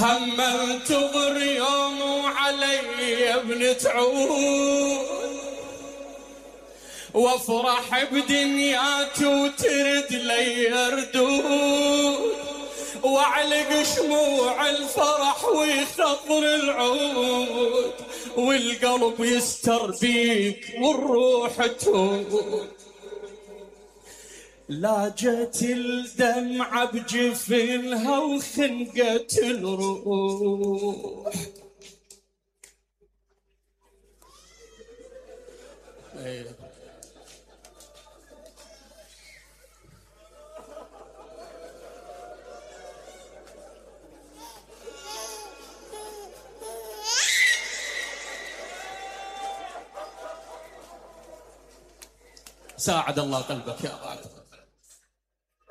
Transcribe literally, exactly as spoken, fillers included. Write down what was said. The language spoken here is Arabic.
هم انتظر يوم وعلي ابن تعود، وافرح بدنياك وترد لي ردود، واعلق شموع الفرح ويخضر العود، والقلب يستربيك والروح تهود. لاجت الدمعة بجفنها وخنقت الروح. ساعد الله قلبك يا بعد.